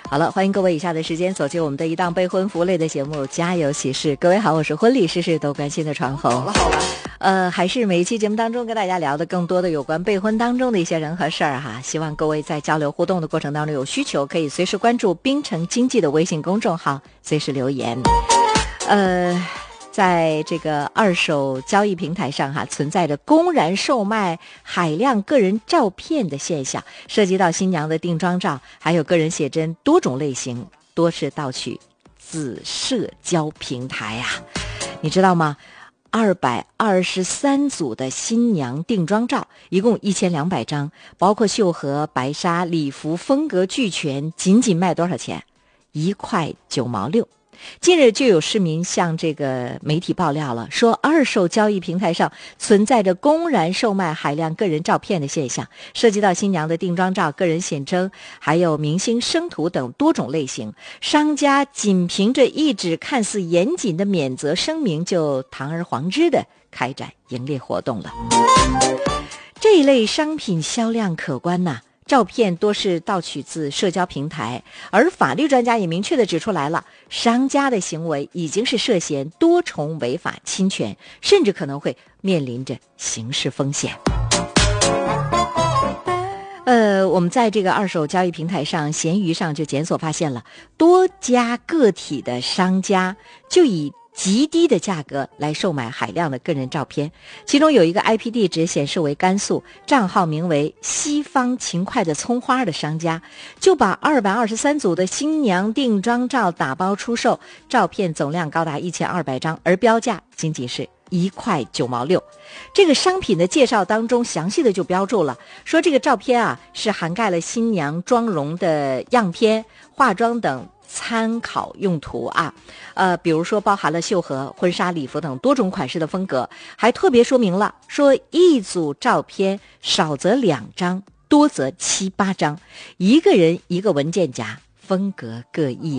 好了，欢迎各位以下的时间走进我们的一档备婚服务类的节目《家有喜事》。各位好，我是婚礼事事都关心的传红。 好了， 还是每一期节目当中跟大家聊的更多的有关备婚当中的一些人和事儿哈。希望各位在交流互动的过程当中有需求，可以随时关注滨城经济的微信公众号，随时留言。在这个二手交易平台上存在着公然售卖海量个人照片的现象，涉及到新娘的定妆照还有个人写真多种类型，多是盗取自社交平台你知道吗？223组的新娘定妆照，一共1200张，包括绣荷、白纱、礼服，风格俱全，仅卖多少钱？1块9毛6。近日就有市民向这个媒体爆料了，说二手交易平台上存在着公然售卖海量个人照片的现象，涉及到新娘的定妆照、个人写真，还有明星生图等多种类型。商家仅凭着一纸看似严谨的免责声明，就堂而皇之的开展营业活动了。这一类商品销量可观照片多是盗取自社交平台，而法律专家也明确地指出来了，商家的行为已经是涉嫌多重违法侵权，甚至可能会面临着刑事风险。我们在这个二手交易平台上，闲鱼上就检索发现了多家个体的商家就以极低的价格来售买海量的个人照片，其中有一个 IP 地址显示为甘肃，账号名为西方勤快的葱花的商家，就把223组的新娘定妆照打包出售，照片总量高达1200张，而标价仅仅是1块9毛6。这个商品的介绍当中详细的就标注了，说这个照片是涵盖了新娘妆容的样片、化妆等参考用途比如说包含了绣荷、婚纱、礼服等多种款式的风格，还特别说明了说一组照片少则2张，多则7、8张，一个人一个文件夹，风格各异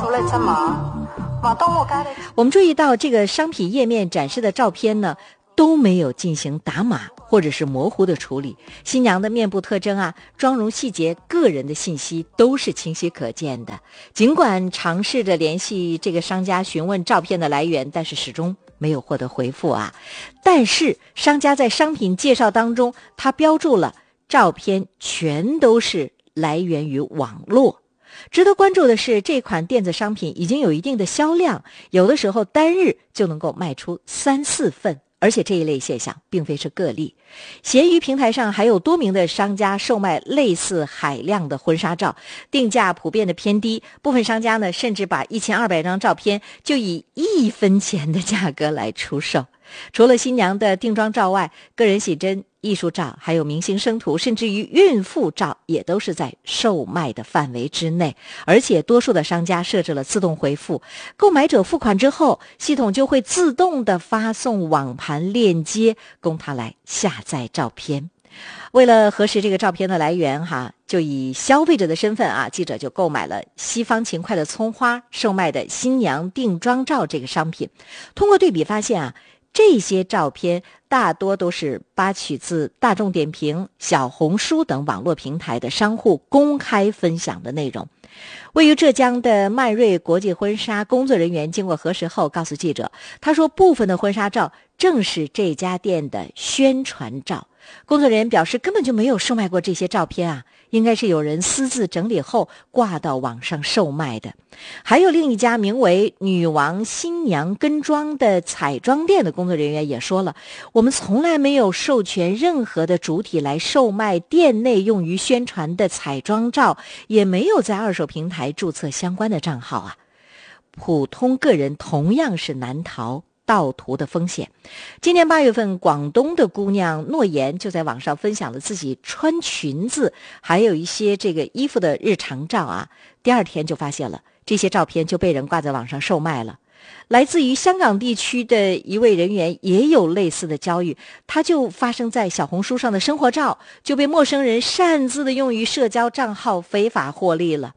我们注意到这个商品页面展示的照片呢，都没有进行打码或者是模糊的处理，新娘的面部特征妆容细节、个人的信息都是清晰可见的。尽管尝试着联系这个商家询问照片的来源，但是始终没有获得回复但是商家在商品介绍当中，他标注了照片全都是来源于网络。值得关注的是，这款电子商品已经有一定的销量，有的时候单日就能够卖出3、4份。而且这一类现象并非是个例，闲鱼平台上还有多名的商家售卖类似海量的婚纱照，定价普遍的偏低，部分商家呢甚至把1200张照片就以1分钱的价格来出售。除了新娘的定妆照外，个人写真、艺术照，还有明星生图，甚至于孕妇照也都是在售卖的范围之内。而且多数的商家设置了自动回复，购买者付款之后，系统就会自动的发送网盘链接供他来下载照片。为了核实这个照片的来源就以消费者的身份记者就购买了西方勤快的葱花售卖的新娘定妆照这个商品。通过对比发现这些照片大多都是扒取自大众点评、小红书等网络平台的商户公开分享的内容。位于浙江的迈瑞国际婚纱工作人员经过核实后告诉记者，他说部分的婚纱照正是这家店的宣传照。工作人员表示根本就没有售卖过这些照片应该是有人私自整理后挂到网上售卖的。还有另一家名为女王新娘跟妆的彩妆店的工作人员也说了，我们从来没有授权任何的主体来售卖店内用于宣传的彩妆照，也没有在二手平台注册相关的账号普通个人同样是难逃盗图的风险。今年8月份，广东的姑娘诺言就在网上分享了自己穿裙子还有一些这个衣服的日常照第二天就发现了这些照片就被人挂在网上售卖了。来自于香港地区的一位人员也有类似的遭遇，他就发生在小红书上的生活照就被陌生人擅自的用于社交账号非法获利了。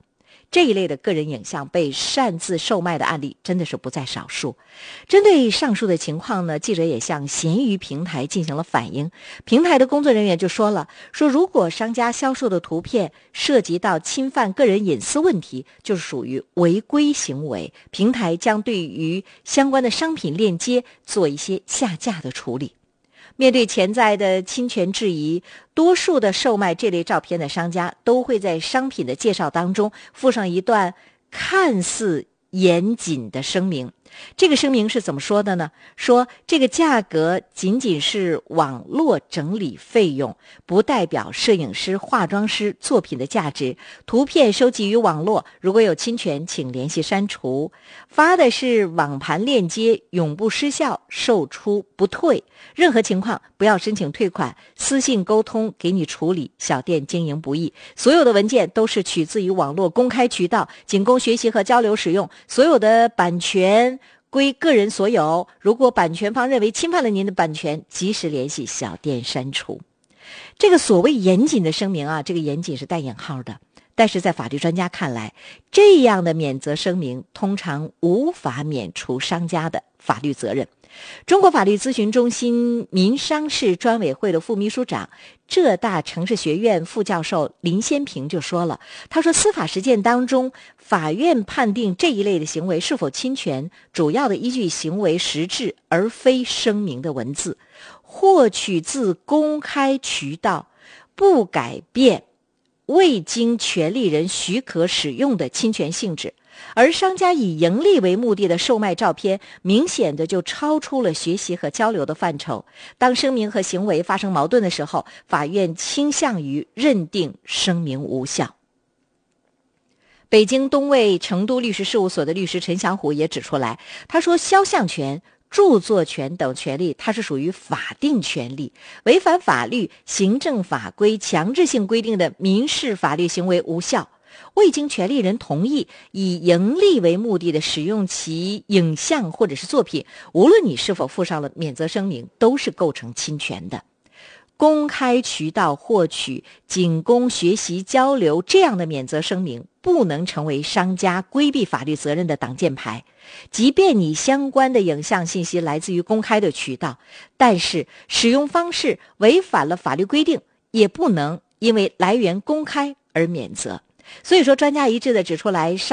这一类的个人影像被擅自售卖的案例真的是不在少数。针对上述的情况呢，记者也向闲鱼平台进行了反映。平台的工作人员就说了，如果商家销售的图片涉及到侵犯个人隐私问题，就是属于违规行为，平台将对于相关的商品链接做一些下架的处理。面对潜在的侵权质疑，多数的售卖这类照片的商家都会在商品的介绍当中附上一段看似严谨的声明。这个声明是怎么说的呢？说这个价格仅仅是网络整理费用，不代表摄影师、化妆师作品的价值。图片收集于网络，如果有侵权，请联系删除。发的是网盘链接，永不失效，售出不退。任何情况不要申请退款，私信沟通给你处理。小店经营不易，所有的文件都是取自于网络公开渠道，仅供学习和交流使用。所有的版权归个人所有，如果版权方认为侵犯了您的版权，及时联系小店删除。这个所谓严谨的声明啊，这个严谨是带引号的，但是在法律专家看来，这样的免责声明通常无法免除商家的法律责任。中国法律咨询中心民商事专委会的副秘书长、浙大城市学院副教授林先平就说了，他说司法实践当中，法院判定这一类的行为是否侵权，主要的依据行为实质，而非声明的文字。获取自公开渠道，不改变未经权利人许可使用的侵权性质。而商家以盈利为目的的售卖照片，明显的就超出了学习和交流的范畴。当声明和行为发生矛盾的时候，法院倾向于认定声明无效。北京东卫成都律师事务所的律师陈祥虎也指出来，他说肖像权、著作权等权利它是属于法定权利，违反法律、行政法规强制性规定的民事法律行为无效。未经权利人同意以盈利为目的的使用其影像或者是作品，无论你是否附上了免责声明，都是构成侵权的。公开渠道获取仅供学习交流这样的免责声明，不能成为商家规避法律责任的挡箭牌。即便你相关的影像信息来自于公开的渠道，但是使用方式违反了法律规定，也不能因为来源公开而免责。所以说，专家一致的指出来，